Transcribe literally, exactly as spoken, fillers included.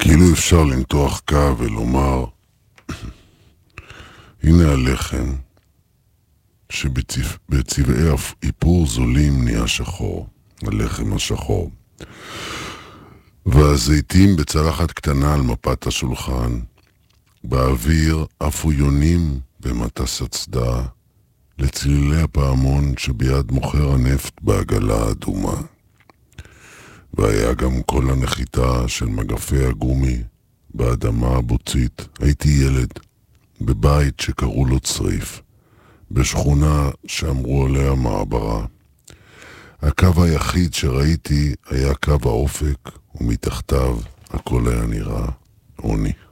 כאילו אפשר לנתוח קו ולומר, הנה הלחם, שבצבעי איפור זולים נהיה שחור, הלחם השחור. והזיתים בצלחת קטנה על מפת השולחן, באוויר עפו יונים במטס הצדעה, לצלילי הפעמון שביד מוכר הנפט בעגלה האדומה. והיה גם כל הנחיתה של מגפי הגומי באדמה הבוצית. הייתי ילד, בבית שקראו לו צריף, בשכונה שאמרו עליה מעברה. הקו היחיד שראיתי היה קו האופק, ומתחתיו הכל היה נראה עוני.